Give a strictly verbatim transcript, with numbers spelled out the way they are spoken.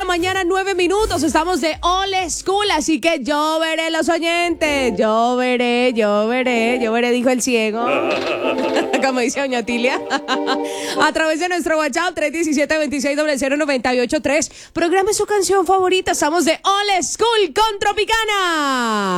mañana, nueve minutos. Estamos de Old School, así que yo veré los oyentes. Yo veré, yo veré, yo veré, dijo el ciego. Como dice doña Tilia. A través de nuestro WhatsApp tres uno siete, dos seis cero cero, nueve ocho tres. Programe su canción favorita. Estamos de Old School con Tropicana.